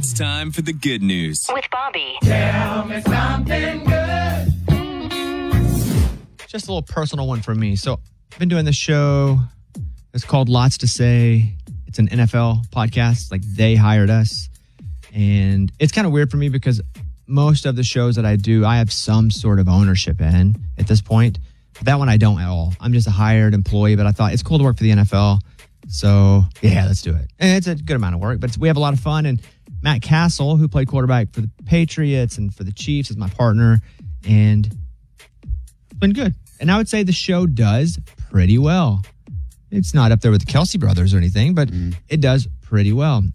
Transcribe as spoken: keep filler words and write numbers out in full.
It's time for the good news with Bobby. Tell me something good. Just a little personal one from me. So I've been doing this show. It's called Lots to Say. It's an N F L podcast. Like, they hired us. And it's kind of weird for me because most of the shows that I do, I have some sort of ownership in at this point. But that one I don't at all. I'm just a hired employee, but I thought it's cool to work for the N F L. So, yeah, let's do it. And it's a good amount of work, but it's, we have a lot of fun. And Matt Castle, who played quarterback for the Patriots and for the Chiefs, is my partner. And it's been good. And I would say the show does pretty well. It's not up there with the Kelsey brothers or anything, but mm. it does pretty well.